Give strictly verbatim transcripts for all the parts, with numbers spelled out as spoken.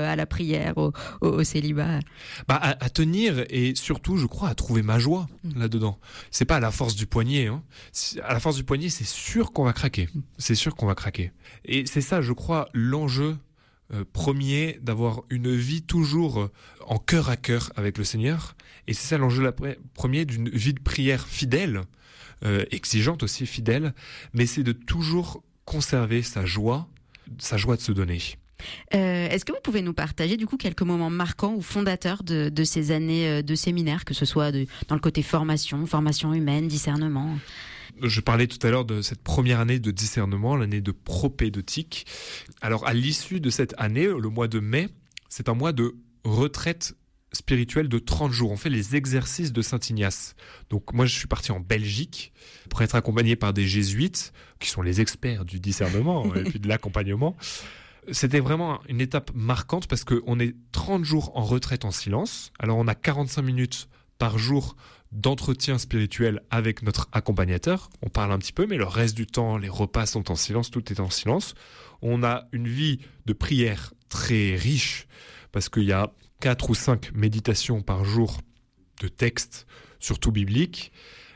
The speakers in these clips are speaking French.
à la prière, au, au, au célibat. Bah, à, à tenir et surtout, je crois, à trouver ma joie mmh. là-dedans. C'est pas à la force du poignet. Hein. À la force du poignet, c'est sûr qu'on va craquer. C'est sûr qu'on va craquer. Et c'est ça, je crois, l'enjeu euh, premier d'avoir une vie toujours en cœur à cœur avec le Seigneur. Et c'est ça l'enjeu la pre- premier d'une vie de prière fidèle, euh, exigeante aussi, fidèle. Mais c'est de toujours conserver sa joie, sa joie de se donner. Euh, est-ce que vous pouvez nous partager du coup quelques moments marquants ou fondateurs de, de ces années de séminaire, que ce soit de, dans le côté formation, formation humaine, discernement? Je parlais tout à l'heure de cette première année de discernement, l'année de propédeutique. Alors à l'issue de cette année, le mois de mai, c'est un mois de retraite spirituelle de trente jours. On fait les exercices de Saint Ignace. Donc moi je suis parti en Belgique pour être accompagné par des jésuites qui sont les experts du discernement et puis de l'accompagnement. C'était vraiment une étape marquante parce qu'on est trente jours en retraite en silence. Alors on a quarante-cinq minutes par jour d'entretien spirituel avec notre accompagnateur. On parle un petit peu, mais le reste du temps, les repas sont en silence, tout est en silence. On a une vie de prière très riche parce qu'il y a quatre ou cinq méditations par jour de textes, surtout bibliques.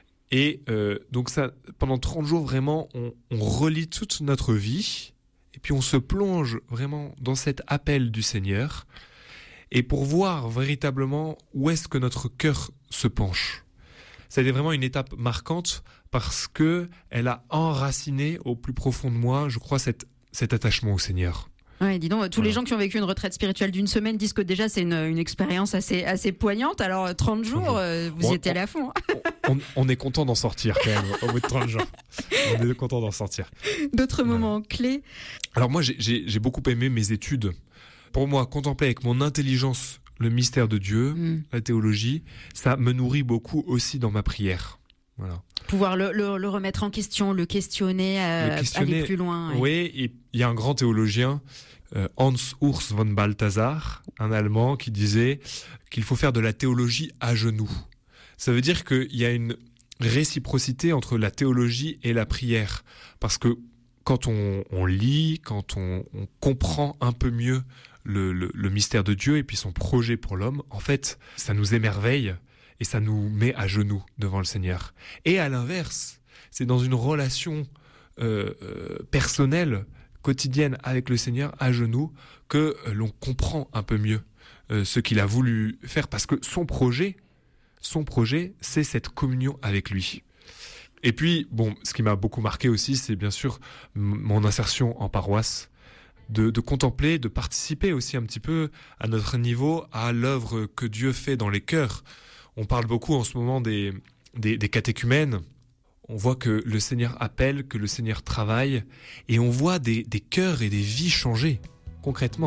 Et euh, donc ça, pendant trente jours, vraiment, on, on relit toute notre vie. Et puis on se plonge vraiment dans cet appel du Seigneur et pour voir véritablement où est-ce que notre cœur se penche. C'était vraiment une étape marquante parce que elle a enraciné au plus profond de moi, je crois, cet, cet attachement au Seigneur. Ouais, dis donc, tous voilà. les gens qui ont vécu une retraite spirituelle d'une semaine disent que déjà c'est une, une expérience assez, assez poignante. Alors trente jours, euh, vous bon, y étiez allé à fond. on, on est content d'en sortir quand même au bout de trente jours. On est content d'en sortir. D'autres voilà. moments clés? Alors moi j'ai, j'ai, j'ai beaucoup aimé mes études. Pour moi, contempler avec mon intelligence le mystère de Dieu, mmh. la théologie, ça me nourrit beaucoup aussi dans ma prière. Voilà. Pouvoir le, le, le remettre en question, le questionner, euh, le questionner aller plus loin. Oui, ouais. et il y a un grand théologien, euh, Hans Urs von Balthasar, un Allemand, qui disait qu'il faut faire de la théologie à genoux. Ça veut dire qu'il y a une réciprocité entre la théologie et la prière. Parce que quand on, on lit, quand on, on comprend un peu mieux le, le, le mystère de Dieu et puis son projet pour l'homme, en fait, ça nous émerveille. Et ça nous met à genoux devant le Seigneur. Et à l'inverse, c'est dans une relation euh, euh, personnelle, quotidienne avec le Seigneur, à genoux, que euh, l'on comprend un peu mieux euh, ce qu'il a voulu faire. Parce que son projet, son projet, c'est cette communion avec lui. Et puis, bon, ce qui m'a beaucoup marqué aussi, c'est bien sûr m- mon insertion en paroisse. De, de contempler, de participer aussi un petit peu à notre niveau à l'œuvre que Dieu fait dans les cœurs. On parle beaucoup en ce moment des, des, des catéchumènes. On voit que le Seigneur appelle, que le Seigneur travaille, et on voit des, des cœurs et des vies changer, concrètement.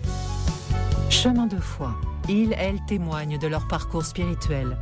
Chemin de foi. Ils, elles témoignent de leur parcours spirituel.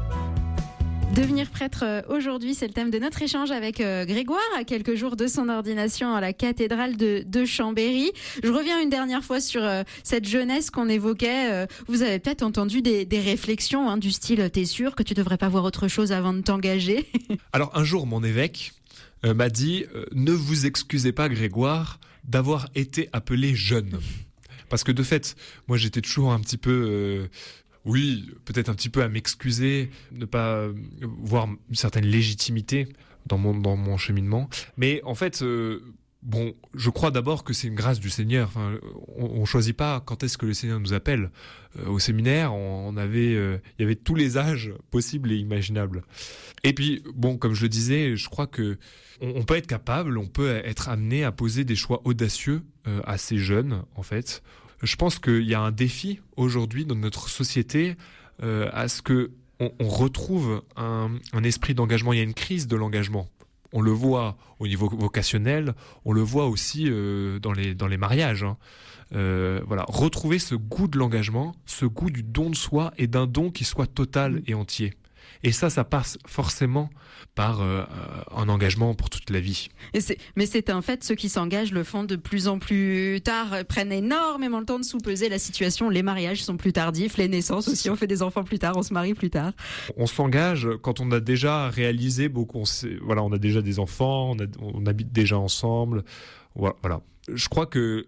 Devenir prêtre aujourd'hui, c'est le thème de notre échange avec euh, Grégoire, à quelques jours de son ordination à la cathédrale de, de Chambéry. Je reviens une dernière fois sur euh, cette jeunesse qu'on évoquait. Euh, vous avez peut-être entendu des, des réflexions hein, du style « t'es sûr que tu devrais pas voir autre chose avant de t'engager ?» Alors un jour, mon évêque euh, m'a dit euh, « Ne vous excusez pas, Grégoire, d'avoir été appelé jeune. » Parce que de fait, moi j'étais toujours un petit peu... Euh, Oui, peut-être un petit peu à m'excuser, ne pas voir une certaine légitimité dans mon, dans mon cheminement. Mais en fait, euh, bon, je crois d'abord que c'est une grâce du Seigneur. Enfin, on ne choisit pas quand est-ce que le Seigneur nous appelle. Euh, au séminaire, on, on avait, euh, il y avait tous les âges possibles et imaginables. Et puis, bon, comme je le disais, je crois que on, on peut être capable, on peut être amené à poser des choix audacieux euh, assez jeunes, en fait. Je pense qu'il y a un défi aujourd'hui dans notre société euh, à ce que on, on retrouve un, un esprit d'engagement. Il y a une crise de l'engagement. On le voit au niveau vocationnel, on le voit aussi euh, dans les dans les mariages. Hein. Euh, voilà, retrouver ce goût de l'engagement, ce goût du don de soi et d'un don qui soit total et entier. Et ça, ça passe forcément par euh, un engagement pour toute la vie. Et c'est, mais c'est un fait, ceux qui s'engagent le font de plus en plus tard, prennent énormément le temps de sous-peser la situation. Les mariages sont plus tardifs, les naissances aussi, on fait des enfants plus tard, on se marie plus tard. On s'engage quand on a déjà réalisé beaucoup, on sait, voilà, on a déjà des enfants, on, a, on habite déjà ensemble. Voilà. Je crois que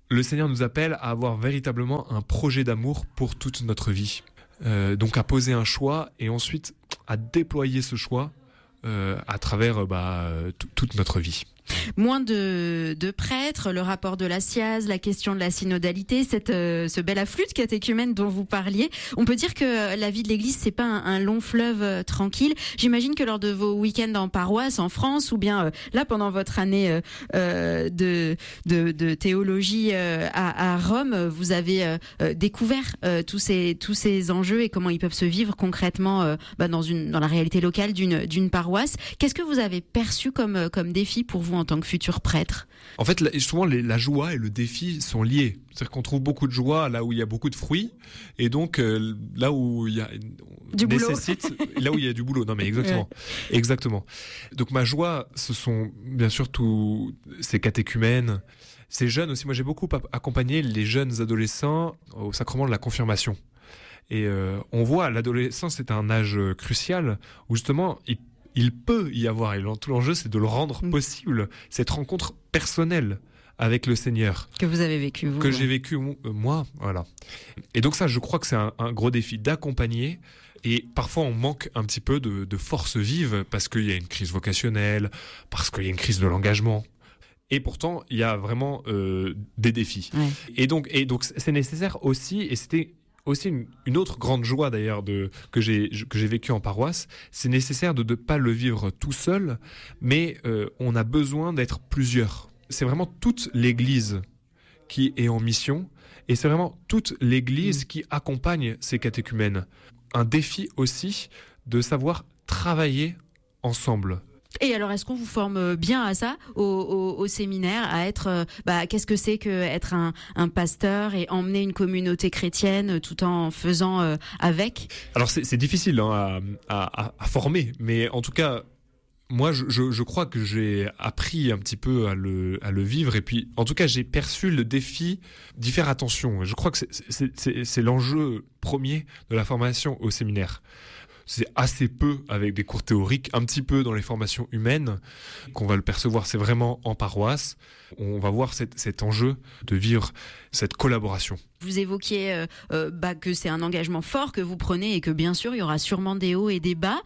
le Seigneur nous appelle à avoir véritablement un projet d'amour pour toute notre vie. Euh, donc à poser un choix et ensuite à déployer ce choix euh, à travers bah, t- toute notre vie. Moins de, de prêtres, le rapport de la S I A Z, la question de la synodalité, cette, euh, ce bel afflux de catéchumènes dont vous parliez. On peut dire que la vie de l'Église, c'est pas un, un long fleuve euh, tranquille. J'imagine que lors de vos week-ends en paroisse, en France, ou bien euh, là pendant votre année euh, euh, de, de, de théologie euh, à, à Rome, vous avez euh, découvert euh, tous ces tous ces enjeux et comment ils peuvent se vivre concrètement euh, bah, dans une dans la réalité locale d'une d'une paroisse. Qu'est-ce que vous avez perçu comme comme défi pour vous en tant que futur prêtre? En fait, souvent, les, la joie et le défi sont liés. C'est-à-dire qu'on trouve beaucoup de joie là où il y a beaucoup de fruits, et donc euh, là où il y a du nécessite, là où il y a du boulot. Non, mais exactement, ouais. exactement. Donc ma joie, ce sont bien sûr tous ces catéchumènes, ces jeunes aussi. Moi, j'ai beaucoup accompagné les jeunes adolescents au sacrement de la confirmation. Et euh, on voit, l'adolescence, c'est un âge crucial où justement il Il peut y avoir, et tout l'enjeu, c'est de le rendre possible, cette rencontre personnelle avec le Seigneur. Que vous avez vécu, vous. Que ouais. j'ai vécu, moi, voilà. Et donc ça, je crois que c'est un, un gros défi d'accompagner. Et parfois, on manque un petit peu de, de force vive parce qu'il y a une crise vocationnelle, parce qu'il y a une crise de l'engagement. Et pourtant, il y a vraiment euh, des défis. Ouais. Et donc, et donc, c'est nécessaire aussi, et c'était aussi une, une autre grande joie d'ailleurs de, que j'ai que j'ai vécu en paroisse, c'est nécessaire de ne pas le vivre tout seul, mais euh, on a besoin d'être plusieurs. C'est vraiment toute l'Église qui est en mission, et c'est vraiment toute l'Église qui accompagne ces catéchumènes. Un défi aussi de savoir travailler ensemble. Et alors, est-ce qu'on vous forme bien à ça, au, au, au séminaire, à être, euh, bah, qu'est-ce que c'est que être un, un pasteur et emmener une communauté chrétienne tout en faisant euh, avec? Alors c'est, c'est difficile hein, à, à, à former, mais en tout cas, moi je, je, je crois que j'ai appris un petit peu à le, à le vivre, et puis en tout cas j'ai perçu le défi d'y faire attention. Je crois que c'est, c'est, c'est, c'est l'enjeu premier de la formation au séminaire. C'est assez peu avec des cours théoriques, un petit peu dans les formations humaines, qu'on va le percevoir. C'est vraiment en paroisse. On va voir cet, cet enjeu de vivre cette collaboration. Vous évoquiez euh, euh, bah, que c'est un engagement fort que vous prenez et que bien sûr, il y aura sûrement des hauts et des bas.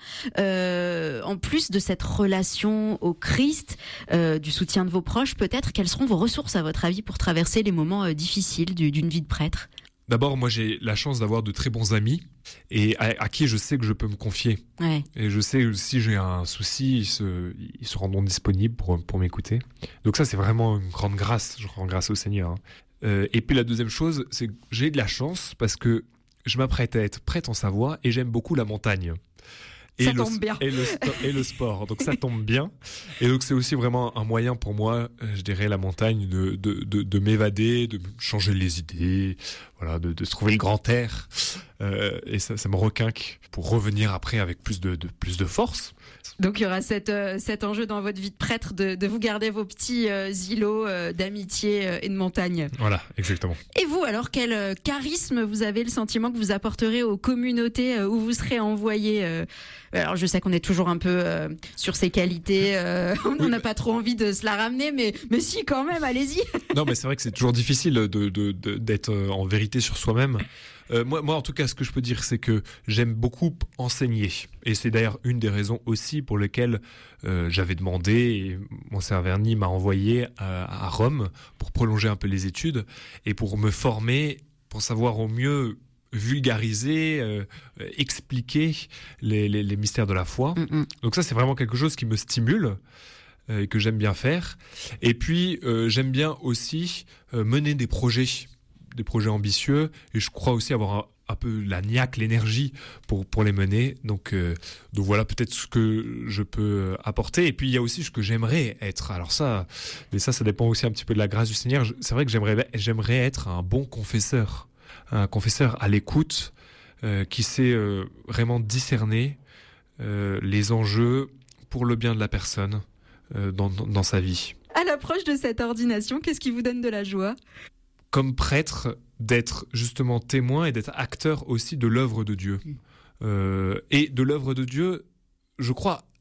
Euh, en plus de cette relation au Christ, euh, du soutien de vos proches, peut-être, quelles seront vos ressources, à votre avis, pour traverser les moments euh, difficiles du, d'une vie de prêtre ? D'abord, moi, j'ai la chance d'avoir de très bons amis et à, à qui je sais que je peux me confier. Ouais. Et je sais que si j'ai un souci, ils se, ils se rendront disponibles pour, pour m'écouter. Donc ça, c'est vraiment une grande grâce. Je rends grâce au Seigneur. Hein. Euh, et puis la deuxième chose, c'est que j'ai de la chance parce que je m'apprête à être prêtre en Savoie et j'aime beaucoup la montagne. Et ça le, tombe bien. Et le, et le sport. Donc ça tombe bien. Et donc c'est aussi vraiment un moyen pour moi, je dirais, la montagne, de, de, de, de m'évader, de changer les idées, voilà, de, de trouver le grand air. Euh, et ça, ça me requinque pour revenir après avec plus de, de, plus de force. Donc il y aura cet, euh, cet enjeu dans votre vie de prêtre de, de vous garder vos petits euh, îlots euh, d'amitié euh, et de montagne. Voilà, exactement. Et vous, alors, quel euh, charisme vous avez le sentiment que vous apporterez aux communautés euh, où vous serez envoyé euh, Alors je sais qu'on est toujours un peu euh, sur ses qualités, euh, on n'a pas trop envie de se la ramener, mais, mais si quand même, allez-y. Non, mais c'est vrai que c'est toujours difficile de, de, de, d'être en vérité sur soi-même. Euh, moi, moi, en tout cas, ce que je peux dire, c'est que j'aime beaucoup enseigner. Et c'est d'ailleurs une des raisons aussi pour lesquelles euh, j'avais demandé, et Monseigneur Verny m'a envoyé à, à Rome pour prolonger un peu les études et pour me former, pour savoir au mieux vulgariser, euh, expliquer les, les, les mystères de la foi. Mm-hmm. Donc ça, c'est vraiment quelque chose qui me stimule euh, et que j'aime bien faire. Et puis, euh, j'aime bien aussi euh, mener des projets. des projets ambitieux, et je crois aussi avoir un, un peu la niaque, l'énergie pour, pour les mener. Donc, euh, donc voilà peut-être ce que je peux apporter. Et puis il y a aussi ce que j'aimerais être. Alors ça, mais ça, ça dépend aussi un petit peu de la grâce du Seigneur. C'est vrai que j'aimerais, j'aimerais être un bon confesseur, un confesseur à l'écoute, euh, qui sait euh, vraiment discerner euh, les enjeux pour le bien de la personne euh, dans, dans sa vie. À l'approche de cette ordination, qu'est-ce qui vous donne de la joie ? Comme prêtre, d'être justement témoin et d'être acteur aussi de l'œuvre de Dieu. Euh, et de l'œuvre de Dieu, je crois,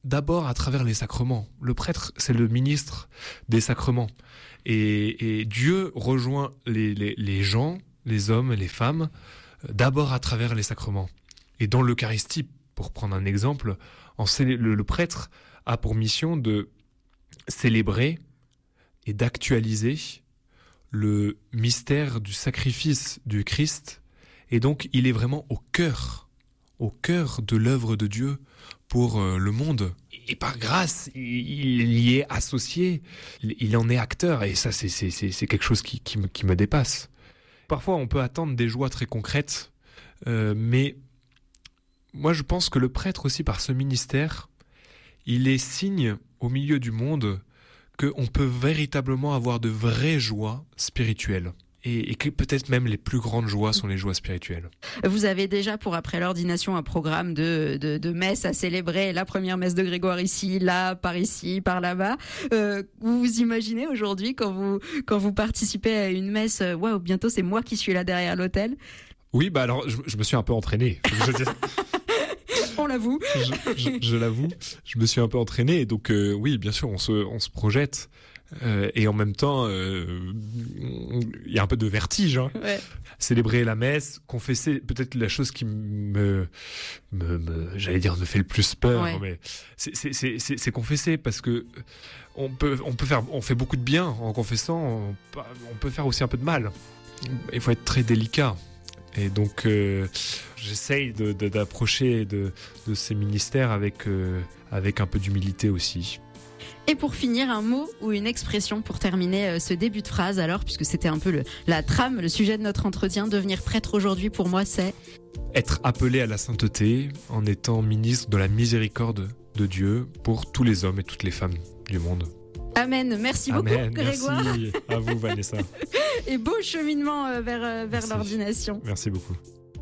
d'abord à travers les sacrements. Le prêtre, c'est le ministre des sacrements. Et, et Dieu rejoint les, les, les gens, les hommes, les femmes, d'abord à travers les sacrements. Et dans l'Eucharistie, pour prendre un exemple, en célé- le, le prêtre a pour mission de célébrer et d'actualiser le mystère du sacrifice du Christ. Et donc, il est vraiment au cœur, au cœur de l'œuvre de Dieu pour euh, le monde. Et par grâce, il, il y est associé, il, il en est acteur. Et ça, c'est, c'est, c'est, c'est quelque chose qui, qui, me, qui me dépasse. Parfois, on peut attendre des joies très concrètes, euh, mais moi, je pense que le prêtre aussi, par ce ministère, il est signe au milieu du monde qu'on peut véritablement avoir de vraies joies spirituelles. Et, et que peut-être même les plus grandes joies sont les joies spirituelles. Vous avez déjà pour après l'ordination un programme de, de, de messes à célébrer, la première messe de Grégoire ici, là, par ici, par là-bas. Euh, vous vous imaginez aujourd'hui quand vous, quand vous participez à une messe, waouh, bientôt c'est moi qui suis là derrière l'autel? Oui, bah alors je, je me suis un peu entraîné. Je On l'avoue. je, je, je l'avoue, je me suis un peu entraîné. Et donc euh, oui, bien sûr, on se, on se projette. Euh, et en même temps, il euh, y a un peu de vertige. Hein. Ouais. Célébrer la messe, confesser, peut-être la chose qui me, me, me j'allais dire, me fait le plus peur, ouais. mais c'est, c'est, c'est, c'est, c'est confesser parce que on peut, on peut faire, on fait beaucoup de bien en confessant, on, on peut faire aussi un peu de mal. Il faut être très délicat. Et donc, euh, j'essaye de, de, d'approcher de, de ces ministères avec, euh, avec un peu d'humilité aussi. Et pour finir, un mot ou une expression pour terminer ce début de phrase, alors, puisque c'était un peu le, la trame, le sujet de notre entretien, devenir prêtre aujourd'hui, pour moi, c'est être appelé à la sainteté en étant ministre de la miséricorde de Dieu pour tous les hommes et toutes les femmes du monde. Amen. Merci beaucoup, Amen. Grégoire. Merci à vous, Vanessa. Et beau cheminement vers, vers Merci. l'ordination. Merci beaucoup.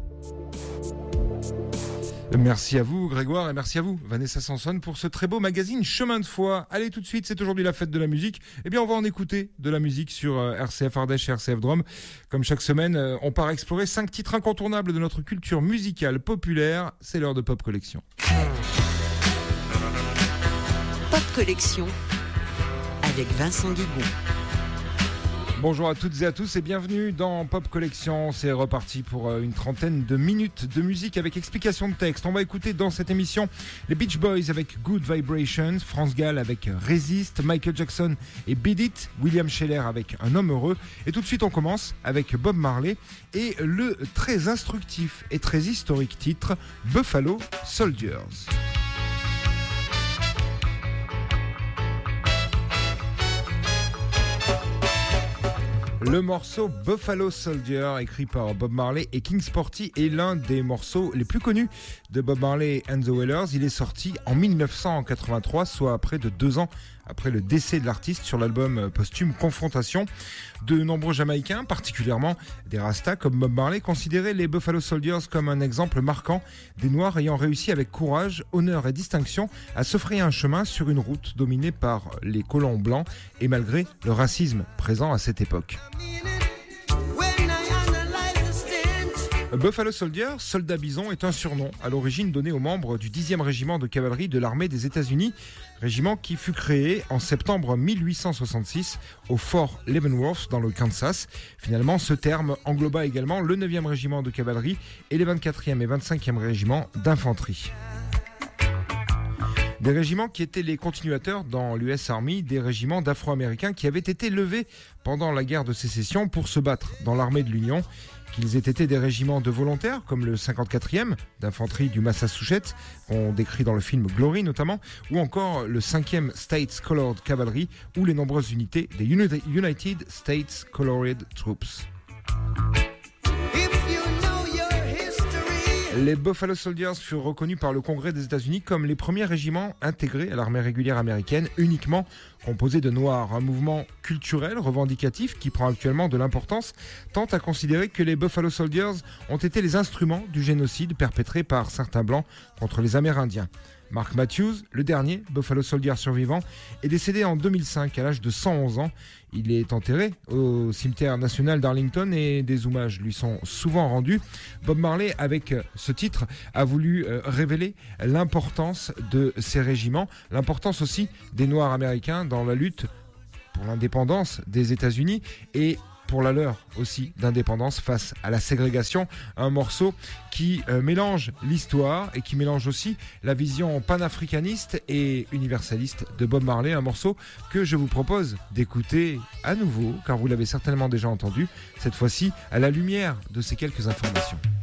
Merci à vous Grégoire et merci à vous Vanessa Sanson pour ce très beau magazine Chemin de foi. Allez tout de suite, c'est aujourd'hui la fête de la musique. Eh bien on va en écouter de la musique sur R C F Ardèche et R C F Drôme. Comme chaque semaine, on part explorer cinq titres incontournables de notre culture musicale populaire. C'est l'heure de Pop Collection. Pop Collection avec Vincent Guigon. Bonjour à toutes et à tous et bienvenue dans Pop Collection. C'est reparti pour une trentaine de minutes de musique avec explication de texte. On va écouter dans cette émission les Beach Boys avec Good Vibrations, France Gall avec Resist, Michael Jackson et Beat It, William Scheller avec Un homme heureux. Et tout de suite on commence avec Bob Marley et le très instructif et très historique titre Buffalo Soldiers. Le morceau Buffalo Soldier, écrit par Bob Marley et King Sporty, est l'un des morceaux les plus connus de Bob Marley and the Wailers. Il est sorti en dix-neuf cent quatre-vingt-trois, soit près de deux ans après le décès de l'artiste sur l'album posthume Confrontation. De nombreux Jamaïcains, particulièrement des Rastas comme Bob Marley, considéraient les Buffalo Soldiers comme un exemple marquant des Noirs ayant réussi avec courage, honneur et distinction à se frayer un chemin sur une route dominée par les colons blancs et malgré le racisme présent à cette époque. Buffalo Soldier, soldat bison, est un surnom à l'origine donné aux membres du dixième régiment de cavalerie de l'armée des États-Unis, régiment qui fut créé en septembre mille huit cent soixante-six au fort Leavenworth dans le Kansas. Finalement, ce terme engloba également le neuvième régiment de cavalerie et les vingt-quatrième et vingt-cinquième régiments d'infanterie. Des régiments qui étaient les continuateurs dans l'U S Army des régiments d'Afro-Américains qui avaient été levés pendant la guerre de sécession pour se battre dans l'armée de l'Union. Qu'ils aient été des régiments de volontaires, comme le cinquante-quatrième d'infanterie du Massachusetts, qu'on décrit dans le film Glory notamment, ou encore le cinquième States Colored Cavalry, ou les nombreuses unités des United States Colored Troops. Les Buffalo Soldiers furent reconnus par le Congrès des États-Unis comme les premiers régiments intégrés à l'armée régulière américaine, uniquement composés de Noirs. Un mouvement culturel revendicatif qui prend actuellement de l'importance tend à considérer que les Buffalo Soldiers ont été les instruments du génocide perpétré par certains Blancs contre les Amérindiens. Mark Matthews, le dernier Buffalo Soldier survivant, est décédé en deux mille cinq à l'âge de cent onze ans. Il est enterré au cimetière national d'Arlington et des hommages lui sont souvent rendus. Bob Marley, avec ce titre, a voulu révéler l'importance de ces régiments, l'importance aussi des Noirs américains dans la lutte pour l'indépendance des États-Unis et pour la leur aussi d'indépendance face à la ségrégation. Un morceau qui euh, mélange l'histoire et qui mélange aussi la vision panafricaniste et universaliste de Bob Marley. Un morceau que je vous propose d'écouter à nouveau, car vous l'avez certainement déjà entendu, cette fois-ci à la lumière de ces quelques informations.